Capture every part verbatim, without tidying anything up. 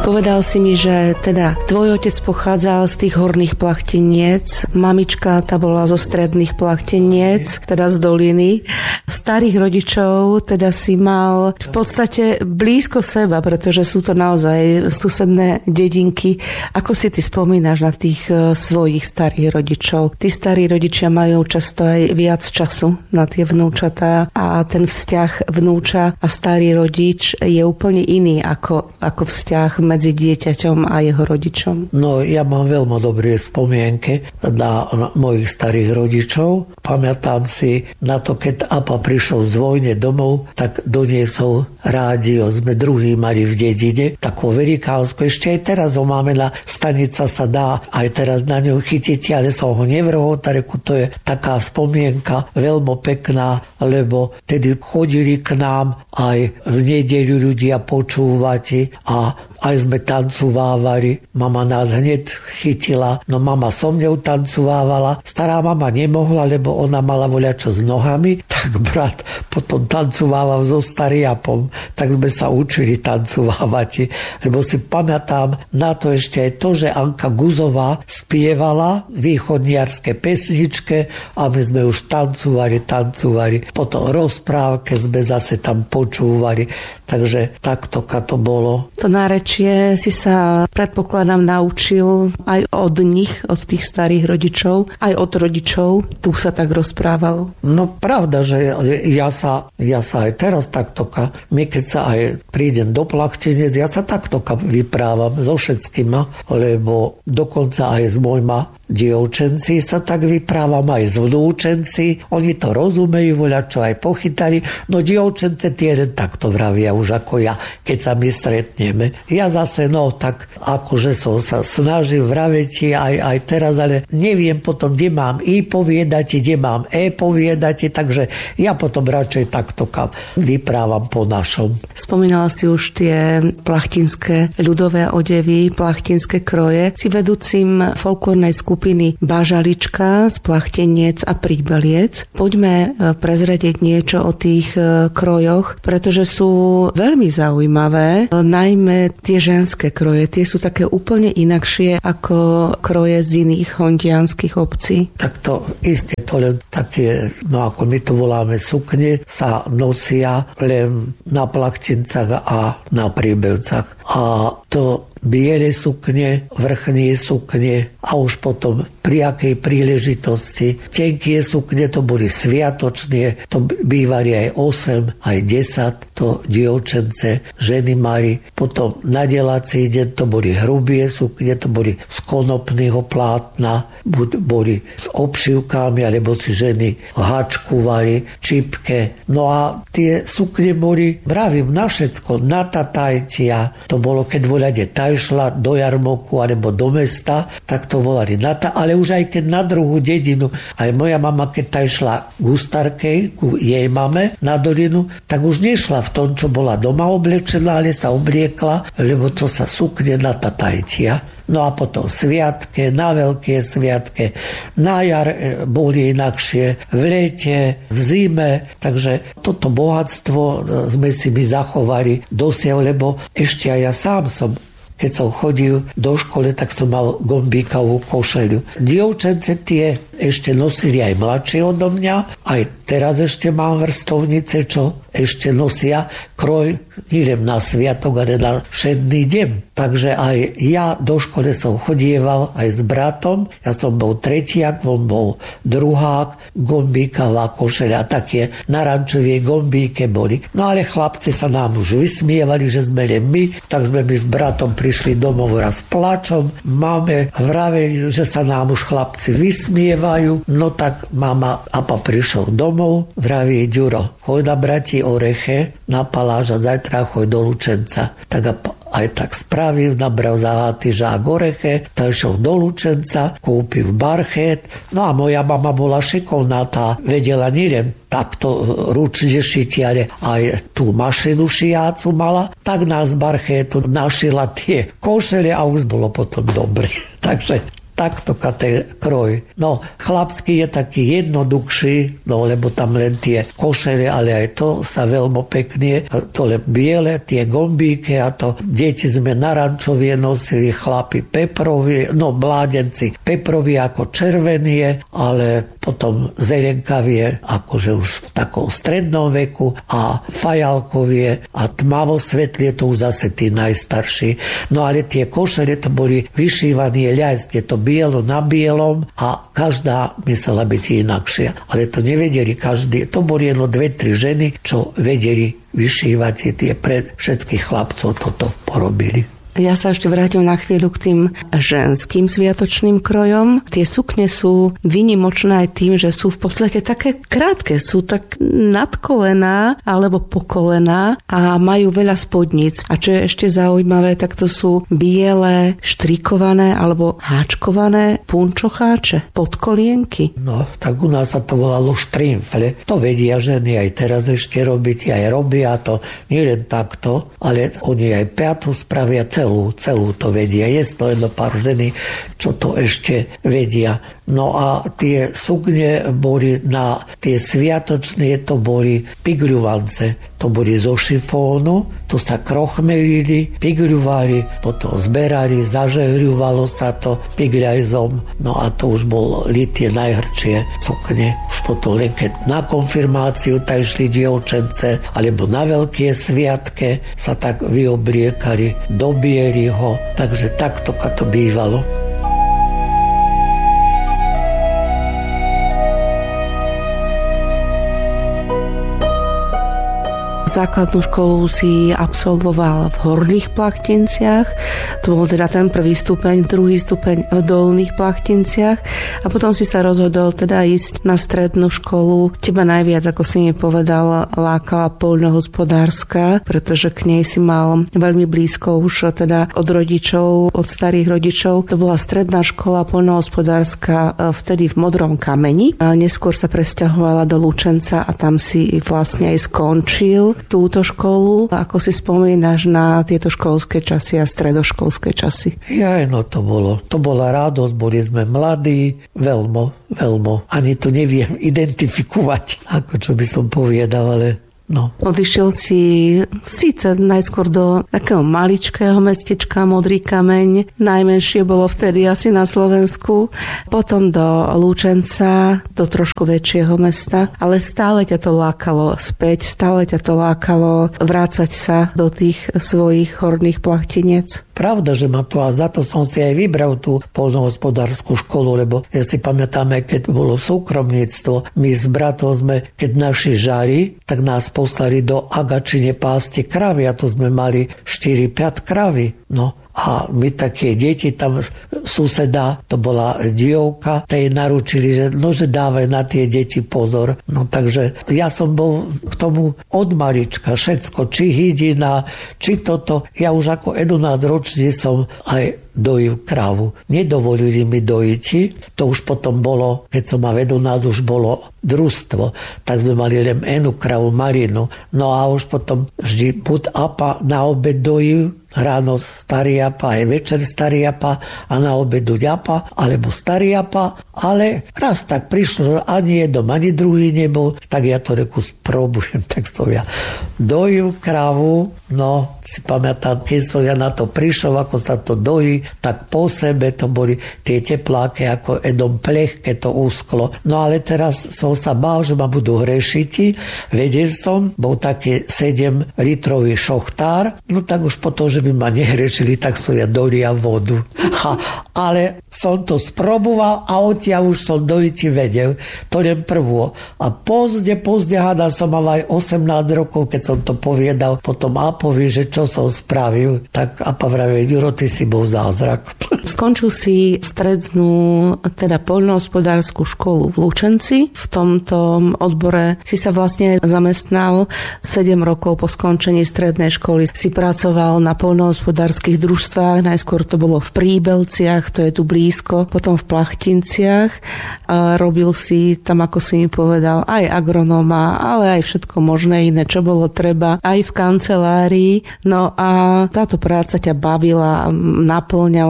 Povedal si mi, že teda tvoj otec pochádzal z tých horných Plachteniec, mamička tá bola zo stredných Plachteniec, teda z doliny. Starých rodičov teda si mal v podstate blízko seba, pretože sú to naozaj susedné dedinky. Ako si ty spomínaš na tých svojich starých rodičov? Tí starí rodičia majú často aj viac času na tie vnúčatá a ten vzťah vnúča a starý rodič je úplne iný ako, ako vzťah medzi dieťaťom a jeho rodičom. No, ja mám veľmi dobré spomienky na, na mojich starých rodičov. Pamätám si na to, keď apa prišiel z vojny domov, tak doniesol rádio. Sme druhý mali v dedine, takú velikánsku. Ešte aj teraz ho máme na stanica, sa dá aj teraz na ňu chytiť, ale som ho nevrhol, tareku, to je taká spomienka veľmi pekná, lebo tedy chodili k nám aj v nedeľu ľudia počúvať a aj sme tancovávali. Mama nás hneď chytila, no mama so mňou tancovávala. Stará mama nemohla, lebo ona mala voľačo s nohami, tak brat potom tancovával so stariapom. Tak sme sa učili tancovávať, lebo si pamätám na to ešte aj to, že Anka Guzová spievala východniarské pesničke a my sme už tancovali, tancovali. Potom rozprávke sme zase tam počúvali. Takže takto to bolo. To nárečie si sa, predpokladám, naučil aj od nich, od tých starých rodičov, aj od rodičov. Tu sa tak rozprávalo. No pravda, že ja sa, ja sa aj teraz takto, my keď sa aj prídem do Plachtenec, ja sa takto vyprávam so všetkými, lebo dokonca aj s mojma dievčenci sa tak vyprávam, aj z vnúčenci, oni to rozumejú, voľa čo aj pochytali, no dievčence tie len takto vravia už ako ja, keď sa my stretneme. Ja zase, no tak akože som sa snažil vraviť aj, aj teraz, ale neviem potom, kde mám i povedať, kde mám e povedať, takže ja potom radšej takto vyprávam po našom. Spomínala si už tie plachtinské ľudové odevy, plachtinské kroje. Si vedúcim folklórnej skupiny skupiny Bažalička z Plachteniec a Príbeliec. Poďme prezradiť niečo o tých krojoch, pretože sú veľmi zaujímavé. Najmä tie ženské kroje, tie sú také úplne inakšie ako kroje z iných hondianskych obcí. Tak to isté, to len také, no ako my to voláme sukne, sa nosia len na Plachtencach a na Príbelcach. A to biele sukne, vrchnie sukne a už potom pri akej príležitosti. Tenké sukne to boli sviatočné, to bývali aj osem, aj desať, to dievčence, ženy mali. Potom na delací deň to boli hrubie sukne, to boli z konopného plátna, buď boli s obšivkami, alebo si ženy hačkuvali, čipke. No a tie sukne boli, vravím, na všetko, na tatajcia. To bolo, keď voľade taj šla do jarmoku alebo do mesta, tak to volali nata, ale už aj keď na druhú dedinu, aj moja mama, keď ta išla k Ustarkej, ku jej mame na dolinu, tak už nešla v tom, čo bola doma oblečená, ale sa obliekla, lebo to sa sukne na tatajcia. No a potom sviatke, na veľké sviatke, na jar boli inakšie, v lete, v zime, takže toto bohatstvo sme si my zachovali dosiaľ, lebo ešte aj ja sám som, keď som chodil do školy, tak som mal gombíkovú košeľu. Dievčence tie ešte nosili aj mladšie odo mňa, aj teraz ešte mám vrstovnice, čo ešte nosia kroj, nielen na sviatok, ale na všedný deň. Takže aj ja do školy som chodieval aj s bratom, ja som bol tretiak, on bol druhák, gombíková košeľa, také narančové gombíke boli. No ale chlapci sa nám už vysmievali, že sme len my, tak sme my s bratom prišli domov raz plačom, máme vraveli, že sa nám už chlapci vysmievajú, no tak mama apa prišiel domov, vraví Ďuro, choď na brati oreche, na paláž a zajtra choď do Lučenca. Tak apa aj tak spravil, nabral zahatý žák oreche, tak išiel do Lučenca, kúpil barchet, no a moja mama bola šikovná, tá vedela nielen takto ručne šiť, ale aj tú mašinu šijacu mala, tak nás barchetu našila tie košele a už bolo potom dobre. Takže takto ten kroj. No, chlapský je taký jednoduchší, no lebo tam len tie košele, ale aj to sa veľmi pekne, to len biele, tie gombíky a to deti sme narančovie nosili, chlapi peprovie, no mládenci peprovie ako červenie, ale potom zelenkavie, akože už v takom strednom veku a fajalkovie a tmavo svetlie, to už zase tí najstarší. No ale tie košele to boli vyšívané ľajstie, to bielo na bielom a každá myslela byť inakšia. Ale to nevedeli každý, to boli jedno dve, tri ženy, čo vedeli vyšívať, tie pred všetkých chlapcov toto porobili. Ja sa ešte vrátim na chvíľu k tým ženským sviatočným krojom. Tie sukne sú výnimočné aj tým, že sú v podstate také krátke, sú tak nad kolená alebo po kolená a majú veľa spodníc. A čo je ešte zaujímavé, tak to sú biele, štrikované alebo háčkované punčocháče, podkolienky. No, tak u nás sa to volalo štrimfle. To vedia ženy aj teraz ešte robiť, aj robia to nie len takto, ale oni aj piatu spravia, Celú, celú to vedia. Je to jedno pár ženy, čo to ešte vedia. No a tie sukne boli na tie sviatočné, to boli pigľuvance. To boli zo šifónu, to sa krochmelili, pigľuvali, potom zberali, zažehľuvalo sa to pigľajzom. No a to už boli tie najhrčie sukne. Už potom len keď na konfirmáciu tak išli dievčence, alebo na veľké sviatke sa tak vyobliekali, dobieli ho. Takže takto to bývalo. Základnú školu si absolvoval v Horných Plachtinciach. To bol teda ten prvý stupeň, druhý stupeň v Dolných Plachtinciach a potom si sa rozhodol teda ísť na strednú školu. Teba najviac, ako si mi povedal, lákala poľnohospodárska, pretože k nej si mal veľmi blízko už teda od rodičov, od starých rodičov. To bola stredná škola poľnohospodárska vtedy v Modrom Kameni. A neskôr sa presťahovala do Lučenca a tam si vlastne aj skončil túto školu. Ako si spomínaš na tieto školské časy a stredoškolské časy? Ja, no to bolo. To bola radosť, boli sme mladí, veľmo, veľmo. Ani to neviem identifikovať, ako čo by som povedal, ale no. Odišiel si síce najskôr do takého maličkého mestečka Modrý Kameň, najmenšie bolo vtedy asi na Slovensku, potom do Lučenca, do trošku väčšieho mesta, ale stále ťa to lákalo späť, stále ťa to lákalo vrácať sa do tých svojich Horných Plachtinec. Pravda, že ma to, a za to som si aj vybral tú poľnohospodárskú školu, lebo ja si pamätám, keď bolo súkromníctvo, my s bratom sme, keď naši žali, tak nás poslali do Agačine pásť kravy a to sme mali štyri päť kravy. No a my také deti, tam suseda, to bola dievka, tej naručili, že nože dávaj na tie deti pozor. No takže ja som bol k tomu od malička, všetko, či hydina, či toto. Ja už ako jedenásťročný som aj dojil kravu. Nedovolili mi dojiť, to už potom bolo, keď som mal jedenásť, už bolo družstvo, tak sme mali len jednu kravu Marinu. No a už potom vždy buď apa na obed dojil, ráno starý apa, aj večer starý apa a na obedu ďapa, alebo starý apa, ale raz tak prišlo, že ani jednom, ani druhý nebol, tak ja to reku spróbujem, tak som ja dojil kravu, no si pamätám, keď som ja na to prišiel, ako sa to dojí, tak po sebe to boli tie tepláky, ako jednom plech, keď to úsklo. No ale teraz som sa bál, že ma budú hrešiti, vedel som, bol taký sedem litrový šochtár, no tak už potom, že by ma nehrešili, tak som ja dolia vodu. Ha, ale som to sproboval a odtiaľ už som dojiti vedel. To len prvo. A pozde, pozde hádam som mal aj osemnásť rokov, keď som to povedal potom Apovi, že čo som spravil. Tak Apa vraví, Juro, ty si bol zázrak. Skončil si strednú, teda poľnohospodárskú školu v Lučenci. V tomto odbore si sa vlastne zamestnal sedem rokov po skončení strednej školy. Si pracoval na poľnohospodárskych družstvách, najskôr to bolo v Príbelciach, to je tu blízko, potom v Plachtinciach. A robil si tam, ako si mi povedal, aj agronóma, ale aj všetko možné iné, čo bolo treba, aj v kancelárii. No a táto práca ťa bavila, naplňala ťa.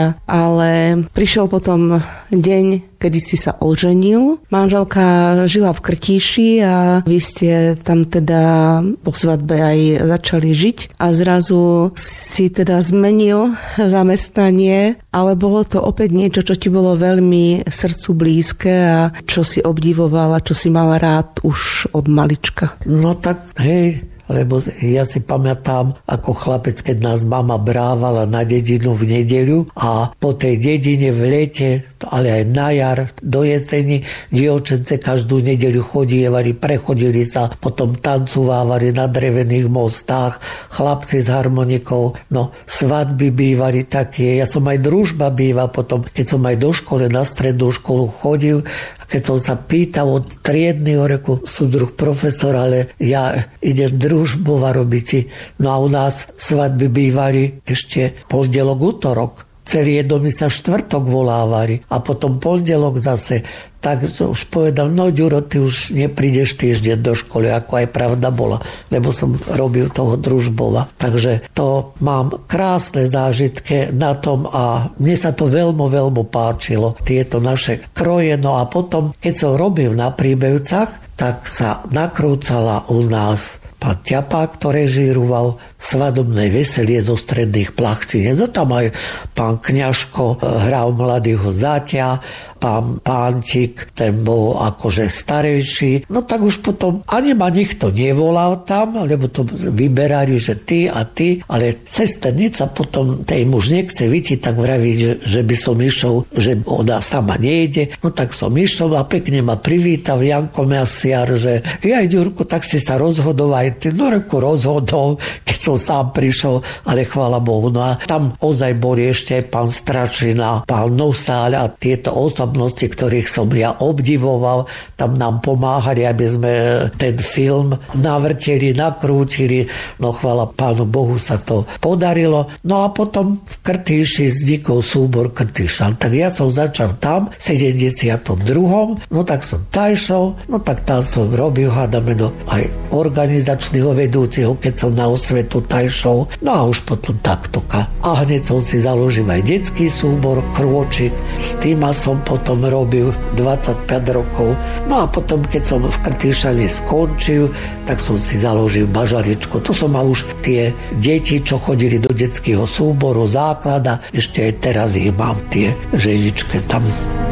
teda. Ale prišiel potom deň, kedy si sa oženil. Manželka žila v Krtíši a vy ste tam teda po svadbe aj začali žiť a zrazu si teda zmenil zamestnanie, ale bolo to opäť niečo, čo ti bolo veľmi srdcu blízke a čo si obdivovala, čo si mala rád už od malička. No tak hej, lebo ja si pamätám, ako chlapec, keď nás mama brávala na dedinu v nedeľu a po tej dedine v lete, ale aj na jar, do jeseni, dievčence každú nedeľu chodievali, prechodili sa, potom tancovávali na drevených mostách, chlapci s harmonikou, no svadby bývali také, ja som aj družba býval potom, keď som aj do školy, na strednú školu chodil. Keď som sa pýtal od triedneho, reku, súdruh profesor, ale ja idem družbova robiť. No a u nás svadby bývali ešte pondelok, útorok. Celý domy sa štvrtok volávali a potom pondelok zase. Tak už povedal, no Ďuro, ty už neprídeš týždeň do školy, ako aj pravda bola, lebo som robil toho družbova. Takže to mám krásne zážitky na tom a mne sa to veľmi, veľmi páčilo, tieto naše kroje. No a potom, keď som robil na Príbevcach, tak sa nakrúcala u nás pán Ťapák, ktorý režíroval svadobné veselie zo Stredných Plachtín. No tam aj pán Kňažko hral Mladého záťa, pán Pántik, ten bol akože starejší. No tak už potom ani ma nikto nevolal tam, lebo to vyberali, že ty a ty, ale sesternica potom tej muž nechce vidieť, tak vraví, že, že by som išiel, že ona sama nejde. No tak som išiel a pekne ma privítal Janko Mesiar, že jaj, Ďurku, tak si sa rozhodoval. No reku rozhodol, keď som sám prišiel, ale chvála Bohu. No a tam ozaj boli ešte aj pán Stračina, pán Nosáľ a tieto osobnosti, ktorých som ja obdivoval, tam nám pomáhali, aby sme ten film navrteli, nakrútili. No chvála Pánu Bohu sa to podarilo. No a potom v Krtíši vznikol súbor Krtíšan. Tak ja som začal tam v sedemdesiatom druhom. No tak som tajšol, no tak tam som robil, hádame, no aj organizačného vedúceho, keď som na osvetu tajšol. No a už potom taktoka. A hneď som si založil aj detský súbor Krôčik. S tým som potom robil dvadsaťpäť rokov. No a potom, keď som v Krtíšane skončil, tak som si založil Bažaličku. To som mal už tie deti, čo chodili do detského súboru, základa. Ešte aj teraz ich mám, tie ženičke tam.